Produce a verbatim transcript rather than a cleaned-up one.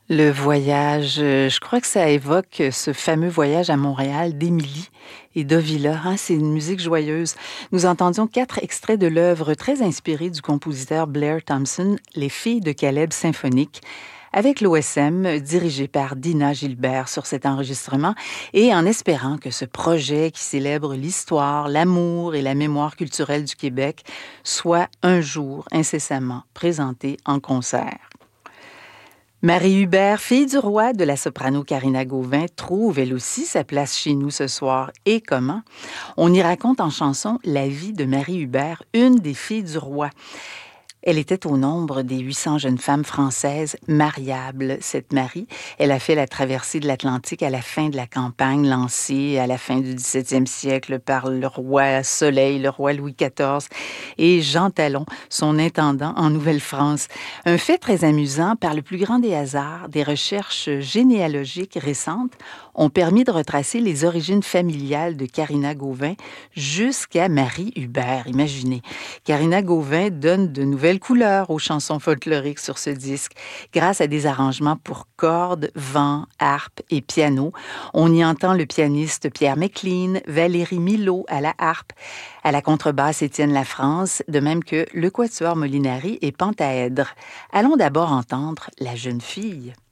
Le voyage, heu, je crois que ça évoque ce fameux voyage à Montréal d'Émilie et Dovila, hein, c'est une musique joyeuse. Nous entendions quatre extraits de l'œuvre très inspirée du compositeur Blair Thompson, Les filles de Caleb symphonique, avec l'O S M dirigé par Dina Gilbert sur cet enregistrement et en espérant que ce projet qui célèbre l'histoire, l'amour et la mémoire culturelle du Québec soit un jour incessamment présenté en concert. Marie Hubert, fille du roi de la soprano Karina Gauvin, trouve elle aussi sa place chez nous ce soir. Et comment? On y raconte en chanson la vie de Marie Hubert, une des filles du roi. Elle était au nombre des huit cents jeunes femmes françaises mariables, cette Marie. Elle a fait la traversée de l'Atlantique à la fin de la campagne lancée à la fin du dix-septième siècle par le roi Soleil, le roi Louis quatorze et Jean Talon, son intendant en Nouvelle-France. Un fait très amusant, par le plus grand des hasards, des recherches généalogiques récentes ont permis de retracer les origines familiales de Karina Gauvin jusqu'à Marie Hubert. Imaginez. Karina Gauvin donne de nouvelles couleurs aux chansons folkloriques sur ce disque. Grâce à des arrangements pour cordes, vent, harpe et piano, on y entend le pianiste Pierre McLean, Valérie Milot à la harpe, à la contrebasse Étienne Lafrance, de même que le quatuor Molinari et Pentaèdre. Allons d'abord entendre La jeune fille.